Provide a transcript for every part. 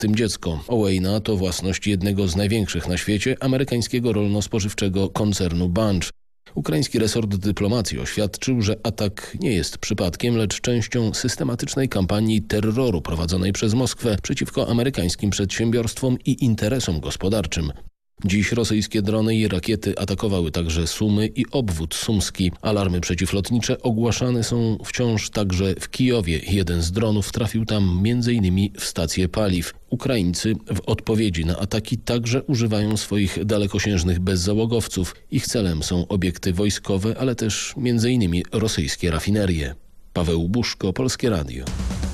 tym dziecko. Owejna to własność jednego z największych na świecie amerykańskiego rolno-spożywczego koncernu Bunch. Ukraiński resort dyplomacji oświadczył, że atak nie jest przypadkiem, lecz częścią systematycznej kampanii terroru prowadzonej przez Moskwę przeciwko amerykańskim przedsiębiorstwom i interesom gospodarczym. Dziś rosyjskie drony i rakiety atakowały także Sumy i obwód sumski. Alarmy przeciwlotnicze ogłaszane są wciąż także w Kijowie. Jeden z dronów trafił tam m.in. w stację paliw. Ukraińcy w odpowiedzi na ataki także używają swoich dalekosiężnych bezzałogowców. Ich celem są obiekty wojskowe, ale też m.in. rosyjskie rafinerie. Paweł Buszko, Polskie Radio.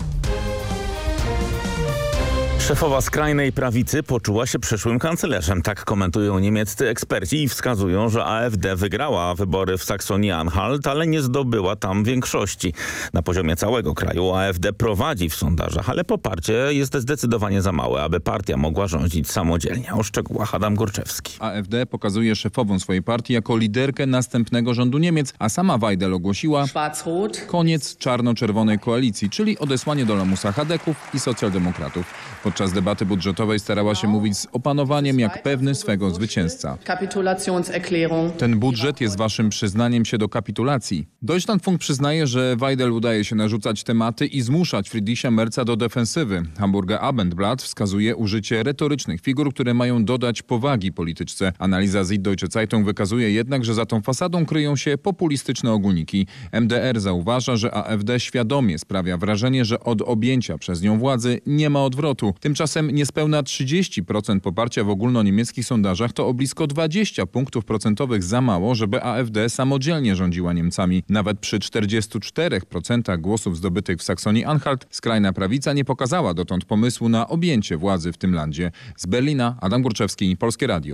Szefowa skrajnej prawicy poczuła się przyszłym kanclerzem. Tak komentują niemieccy eksperci i wskazują, że AfD wygrała wybory w Saksonii-Anhalt, ale nie zdobyła tam większości. Na poziomie całego kraju AfD prowadzi w sondażach, ale poparcie jest zdecydowanie za małe, aby partia mogła rządzić samodzielnie. O szczegółach Adam Górczewski. AfD pokazuje szefową swojej partii jako liderkę następnego rządu Niemiec, a sama Weidel ogłosiła koniec czarno-czerwonej koalicji, czyli odesłanie do lamusa chadeków i socjaldemokratów. Podczas debaty budżetowej starała się mówić z opanowaniem jak pewny swego zwycięzca. Ten budżet jest waszym przyznaniem się do kapitulacji. Deutschlandfunk przyznaje, że Weidel udaje się narzucać tematy i zmuszać Friedricha Merza do defensywy. Hamburger Abendblatt wskazuje użycie retorycznych figur, które mają dodać powagi polityczce. Analiza Süddeutsche Zeitung wykazuje jednak, że za tą fasadą kryją się populistyczne ogólniki. MDR zauważa, że AfD świadomie sprawia wrażenie, że od objęcia przez nią władzy nie ma odwrotu. Tymczasem niespełna 30% poparcia w ogólnoniemieckich sondażach to o blisko 20 punktów procentowych za mało, żeby AfD samodzielnie rządziła Niemcami. Nawet przy 44% głosów zdobytych w Saksonii-Anhalt skrajna prawica nie pokazała dotąd pomysłu na objęcie władzy w tym landzie. Z Berlina Adam Górczewski, Polskie Radio.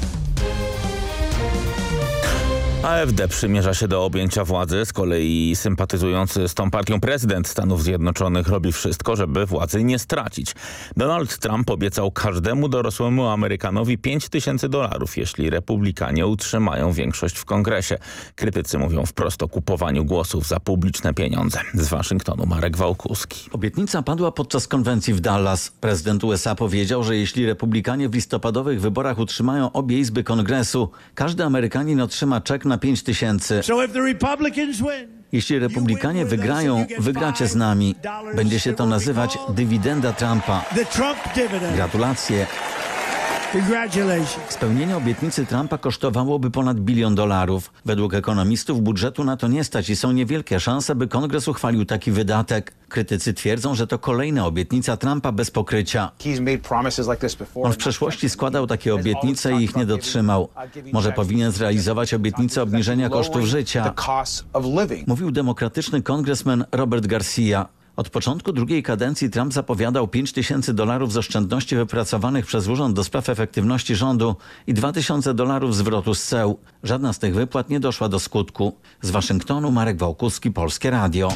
AfD przymierza się do objęcia władzy. Z kolei sympatyzujący z tą partią prezydent Stanów Zjednoczonych robi wszystko, żeby władzy nie stracić. Donald Trump obiecał każdemu dorosłemu Amerykanowi $5,000, jeśli republikanie utrzymają większość w kongresie. Krytycy mówią wprost o kupowaniu głosów za publiczne pieniądze. Z Waszyngtonu Marek Wałkuski. Obietnica padła podczas konwencji w Dallas. Prezydent USA powiedział, że jeśli republikanie w listopadowych wyborach utrzymają obie izby kongresu, każdy Amerykanin otrzyma czek na $5,000. Jeśli republikanie wygrają, wygracie z nami. Będzie się to nazywać dywidenda Trumpa. Gratulacje. Spełnienie obietnicy Trumpa kosztowałoby ponad $1 bilion. Według ekonomistów budżetu na to nie stać i są niewielkie szanse, by Kongres uchwalił taki wydatek. Krytycy twierdzą, że to kolejna obietnica Trumpa bez pokrycia. On w przeszłości składał takie obietnice i ich nie dotrzymał. Może powinien zrealizować obietnicę obniżenia kosztów życia, mówił demokratyczny kongresmen Robert Garcia. Od początku drugiej kadencji Trump zapowiadał $5,000 z oszczędności wypracowanych przez Urząd do Spraw Efektywności Rządu i $2,000 zwrotu z ceł. Żadna z tych wypłat nie doszła do skutku. Z Waszyngtonu Marek Wałkuski, Polskie Radio.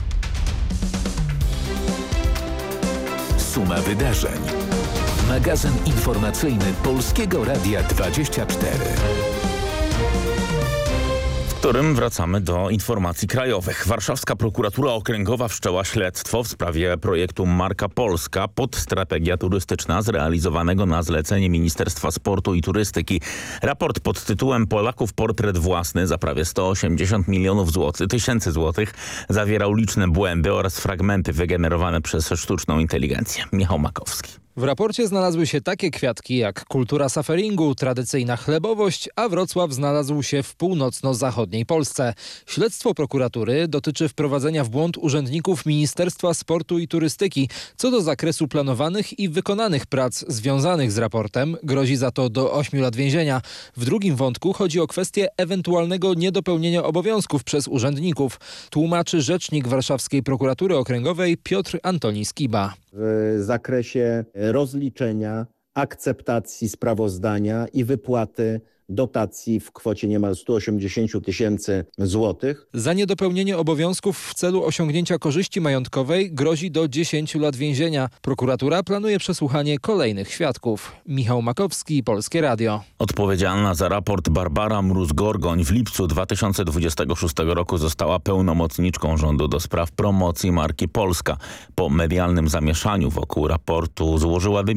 Suma wydarzeń. Magazyn informacyjny Polskiego Radia 24. W którym wracamy do informacji krajowych. Warszawska Prokuratura Okręgowa wszczęła śledztwo w sprawie projektu Marka Polska Podstrategia turystyczna zrealizowanego na zlecenie Ministerstwa Sportu i Turystyki. Raport pod tytułem Polaków portret własny za prawie 180 milionów tysięcy złotych zawierał liczne błędy oraz fragmenty wygenerowane przez sztuczną inteligencję. Michał Makowski. W raporcie znalazły się takie kwiatki jak kultura sufferingu, tradycyjna chlebowość, a Wrocław znalazł się w północno-zachodniej Polsce. Śledztwo prokuratury dotyczy wprowadzenia w błąd urzędników Ministerstwa Sportu i Turystyki co do zakresu planowanych i wykonanych prac związanych z raportem. Grozi za to do 8 lat więzienia. W drugim wątku chodzi o kwestię ewentualnego niedopełnienia obowiązków przez urzędników. Tłumaczy rzecznik Warszawskiej Prokuratury Okręgowej Piotr Antoni Skiba. W zakresie rozliczenia, akceptacji sprawozdania i wypłaty dotacji w kwocie niemal 180 000 złotych. Za niedopełnienie obowiązków w celu osiągnięcia korzyści majątkowej grozi do 10 lat więzienia. Prokuratura planuje przesłuchanie kolejnych świadków. Michał Makowski, Polskie Radio. Odpowiedzialna za raport Barbara Mróz-Gorgoń w lipcu 2026 roku została pełnomocniczką rządu do spraw promocji marki Polska. Po medialnym zamieszaniu wokół raportu złożyła dymisję.